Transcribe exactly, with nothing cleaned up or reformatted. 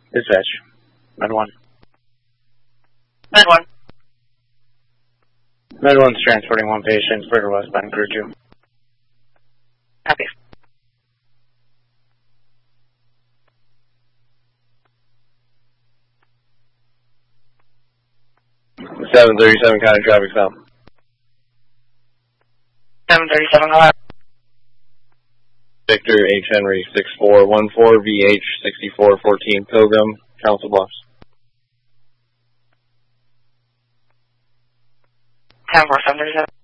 Dispatch. Med one. Med one. Med one's transporting one patient, River westbound, crew two. Copy. seven thirty-seven County Traffic Stop. seven thirty-seven, go ahead. Victor H. Henry, six four one four V H sixty-four fourteen Pilgrim, Council Bluffs. ten four seven thirty-seven.